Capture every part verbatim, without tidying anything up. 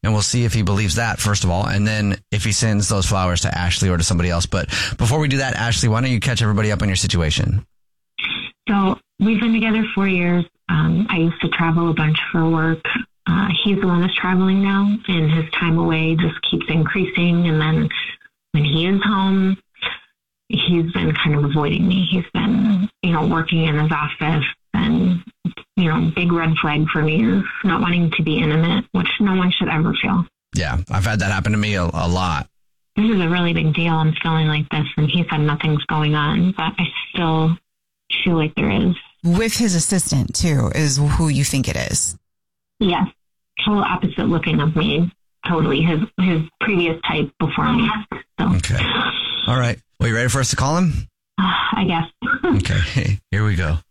and we'll see if he believes that, first of all, and then if he sends those flowers to Ashley or to somebody else. But before we do that, Ashley, why don't you catch everybody up on your situation? So we've been together four years. Um, I used to travel a bunch for work. Uh, he's the one that's traveling now, and his time away just keeps increasing. And then when he is home, he's been kind of avoiding me. He's been, you know, working in his office, and, you know, big red flag for me is not wanting to be intimate, which no one should ever feel. Yeah, I've had that happen to me a, a lot. This is a really big deal. I'm feeling like this, and he said nothing's going on, but I still feel like there is. With his assistant, too, is who you think it is. Yes. Total opposite looking of me. Totally. His his previous type before me. So. Okay. All right. Well, you ready for us to call him? Uh, I guess. Okay. Here we go.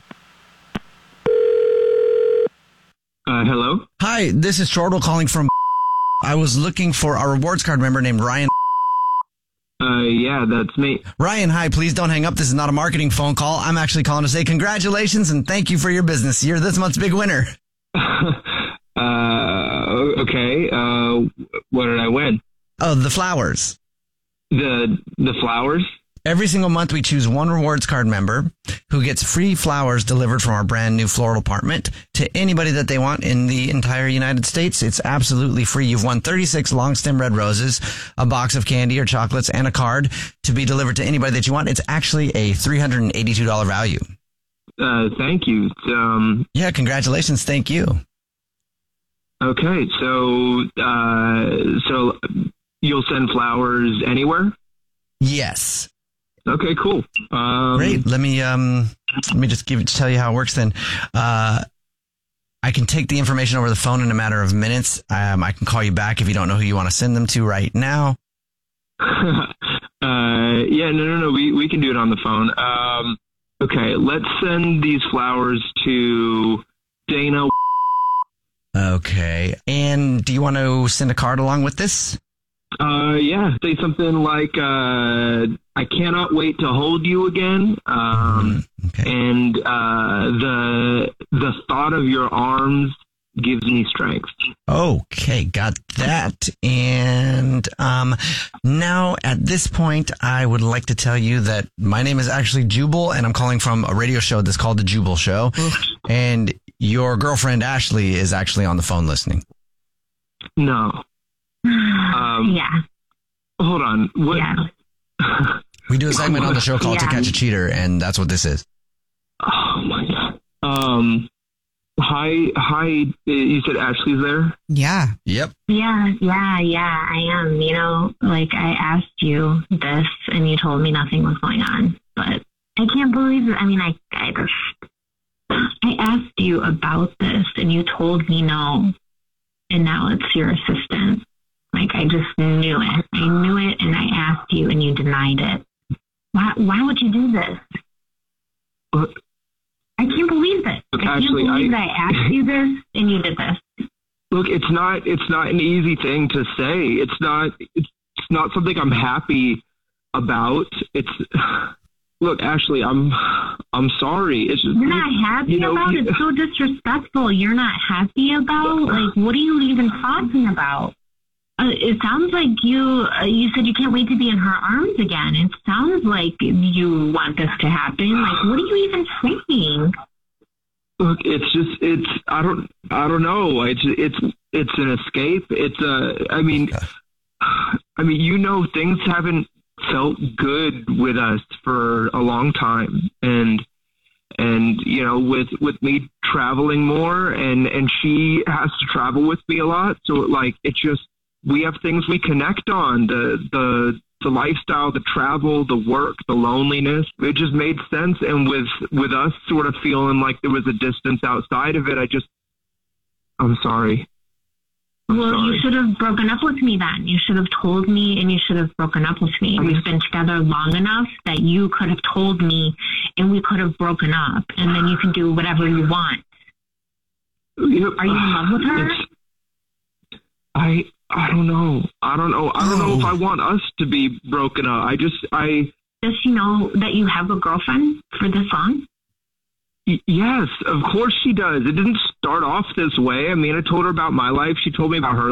Uh, hello? Hi, this is Chortle calling from... I was looking for a rewards card member named Ryan. Uh, yeah, that's me. Ryan, hi, please don't hang up. This is not a marketing phone call. I'm actually calling to say congratulations and thank you for your business. You're this month's big winner. uh, okay. Uh, what did I win? Oh, the flowers. The the flowers? Every single month we choose one rewards card member who gets free flowers delivered from our brand new floral department to anybody that they want in the entire United States. It's absolutely free. You've won thirty-six long stem red roses, a box of candy or chocolates, and a card to be delivered to anybody that you want. It's actually a three hundred eighty-two dollars value. Uh, thank you. Um, yeah, congratulations. Thank you. Okay, so uh, so you'll send flowers anywhere? Yes. Okay, cool. Um, Great. Let me um, let me just give it, tell you how it works. Then, uh, I can take the information over the phone in a matter of minutes. Um, I can call you back if you don't know who you want to send them to right now. uh, yeah, no, no, no. We we can do it on the phone. Um, okay, let's send these flowers to Dana. Okay. And do you want to send a card along with this? Uh, yeah. Say something like, uh, I cannot wait to hold you again. Um, okay. And, uh, the, the thought of your arms gives me strength. Okay. Got that. And, um, now at this point, I would like to tell you that my name is actually Jubal and I'm calling from a radio show that's called The Jubal Show. And your girlfriend, Ashley, is actually on the phone listening. No. Um, yeah. Hold on. What? Yeah. We do a segment on the show called yeah. To Catch a Cheater, and that's what this is. Oh my God. Um, hi, hi. You said Ashley's there? Yeah. Yep. Yeah, yeah, yeah, I am. You know, like I asked you this and you told me nothing was going on, but I can't believe it. I mean, I, I just, I asked you about this and you told me no, and now it's your assistant. Like, I just knew it. I knew it, and I asked you, and you denied it. Why Why would you do this? What? I can't believe this. Look, I can't Ashley, believe I, that I asked you this, and you did this. Look, it's not it's not an easy thing to say. It's not it's not something I'm happy about. It's look, Ashley, I'm I'm sorry. It's just You're not happy you know, about you, it. It's so disrespectful. You're not happy about? Like, what are you even talking about? Uh, it sounds like you uh, you said you can't wait to be in her arms again. It sounds like you want this to happen. Like, what are you even saying? Look, it's just it's I don't I don't know. It's it's it's an escape. It's a I mean I mean you know things haven't felt good with us for a long time, and and you know with with me traveling more and and she has to travel with me a lot, so like it just we have things we connect on, the the the lifestyle, the travel, the work, the loneliness. It just made sense. And with with us sort of feeling like there was a distance outside of it, I just I'm sorry. I'm well, sorry. You should have broken up with me then. You should have told me, and you should have broken up with me. We've been together long enough that you could have told me, and we could have broken up, and then you can do whatever you want. You know, Are you in love with her? I I don't know. I don't know. I don't know if I want us to be broken up. I just I. Does she know that you have a girlfriend for this long? Y- Yes, of course she does. It didn't start off this way. I mean, I told her about my life. She told me about her